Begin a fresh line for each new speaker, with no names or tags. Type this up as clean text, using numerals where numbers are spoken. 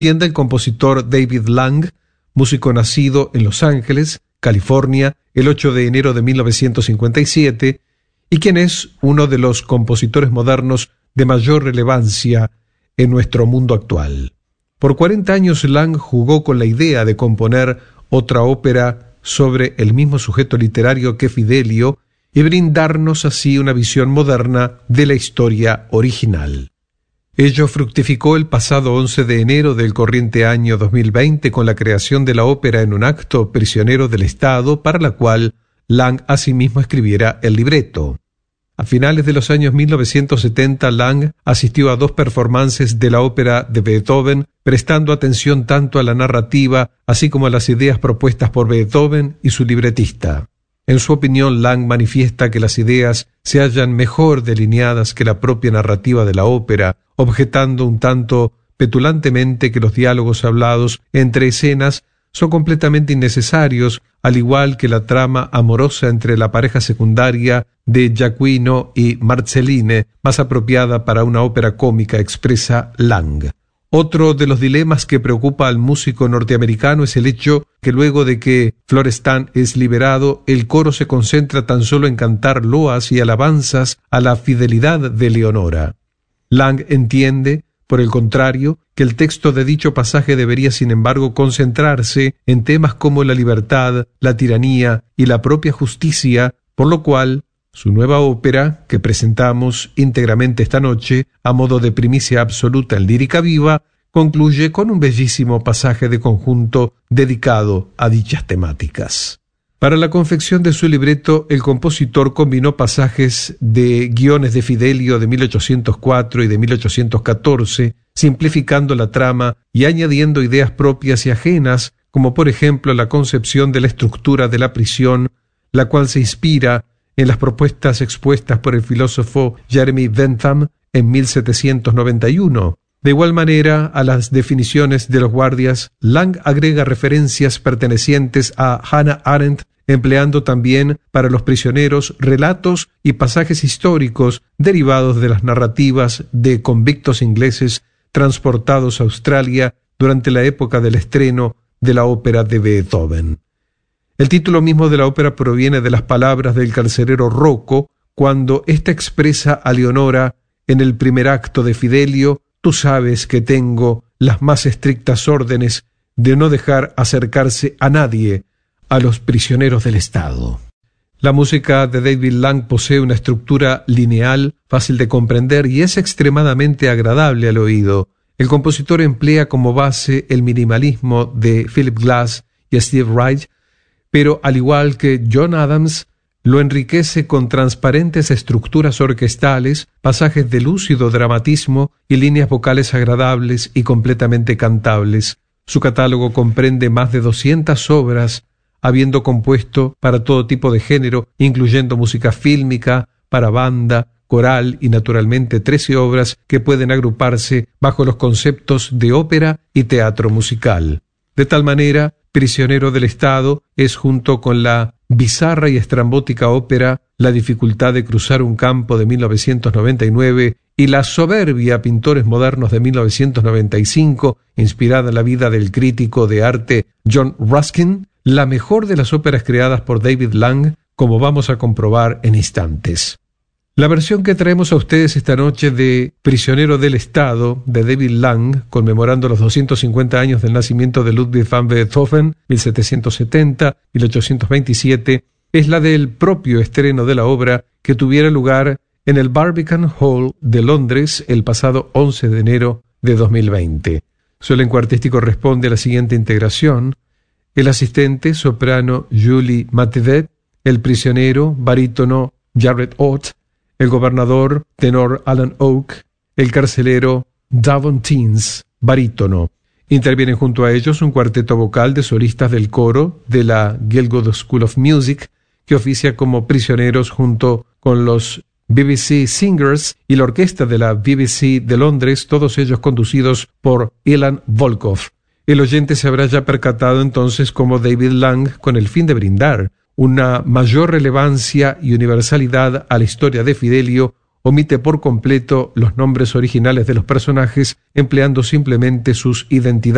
Entiende el compositor David Lang, músico nacido en Los Ángeles, California, el 8 de enero de 1957, y quien es uno de los compositores modernos de mayor relevancia en nuestro mundo actual. Por 40 años Lang jugó con la idea de componer otra ópera sobre el mismo sujeto literario que Fidelio y brindarnos así una visión moderna de la historia original. Ello fructificó el pasado 11 de enero del corriente año 2020 con la creación de la ópera en un acto Prisionero del Estado, para la cual Lang asimismo escribiera el libreto. A finales de los años 1970, Lang asistió a 2 performances de la ópera de Beethoven, prestando atención tanto a la narrativa así como a las ideas propuestas por Beethoven y su libretista. En su opinión, Lang manifiesta que las ideas se hallan mejor delineadas que la propia narrativa de la ópera, objetando un tanto petulantemente que los diálogos hablados entre escenas son completamente innecesarios, al igual que la trama amorosa entre la pareja secundaria de Giaquino y Marceline, más apropiada para una ópera cómica, expresa Lang. Otro de los dilemas que preocupa al músico norteamericano es el hecho que luego de que Florestan es liberado, el coro se concentra tan solo en cantar loas y alabanzas a la fidelidad de Leonora. Lang entiende, por el contrario, que el texto de dicho pasaje debería sin embargo concentrarse en temas como la libertad, la tiranía y la propia justicia, por lo cual su nueva ópera, que presentamos íntegramente esta noche, a modo de primicia absoluta en lírica viva, concluye con un bellísimo pasaje de conjunto dedicado a dichas temáticas. Para la confección de su libreto, el compositor combinó pasajes de guiones de Fidelio de 1804 y de 1814, simplificando la trama y añadiendo ideas propias y ajenas, como por ejemplo la concepción de la estructura de la prisión, la cual se inspira en las propuestas expuestas por el filósofo Jeremy Bentham en 1791. De igual manera, a las definiciones de los guardias, Lang agrega referencias pertenecientes a Hannah Arendt, empleando también para los prisioneros relatos y pasajes históricos derivados de las narrativas de convictos ingleses transportados a Australia durante la época del estreno de la ópera de Beethoven. El título mismo de la ópera proviene de las palabras del carcelero Rocco, cuando ésta expresa a Leonora en el primer acto de Fidelio: «Tú sabes que tengo las más estrictas órdenes de no dejar acercarse a nadie a los prisioneros del Estado». La música de David Lang posee una estructura lineal, fácil de comprender y es extremadamente agradable al oído. El compositor emplea como base el minimalismo de Philip Glass y Steve Reich, pero al igual que John Adams, lo enriquece con transparentes estructuras orquestales, pasajes de lúcido dramatismo y líneas vocales agradables y completamente cantables. Su catálogo comprende más de 200 obras, habiendo compuesto para todo tipo de género, incluyendo música fílmica, para banda, coral y naturalmente 13 obras que pueden agruparse bajo los conceptos de ópera y teatro musical. De tal manera, Prisionero del Estado es, junto con la bizarra y estrambótica ópera La dificultad de cruzar un campo de 1999 y la soberbia Pintores modernos de 1995, inspirada en la vida del crítico de arte John Ruskin, la mejor de las óperas creadas por David Lang, como vamos a comprobar en instantes. La versión que traemos a ustedes esta noche de Prisionero del Estado, de David Lang, conmemorando los 250 años del nacimiento de Ludwig van Beethoven, 1770-1827, es la del propio estreno de la obra, que tuviera lugar en el Barbican Hall de Londres el pasado 11 de enero de 2020. Su elenco artístico responde a la siguiente integración: el asistente, soprano Julie Matevet; el prisionero, barítono Jared Ott; el gobernador, tenor Alan Oak; el carcelero, Davon Teens, barítono. Intervienen junto a ellos un cuarteto vocal de solistas del coro de la Guildwood School of Music, que oficia como prisioneros junto con los BBC Singers y la orquesta de la BBC de Londres, todos ellos conducidos por Ilan Volkov. El oyente se habrá ya percatado entonces cómo David Lang, con el fin de brindar una mayor relevancia y universalidad a la historia de Fidelio, omite por completo los nombres originales de los personajes, empleando simplemente sus identidades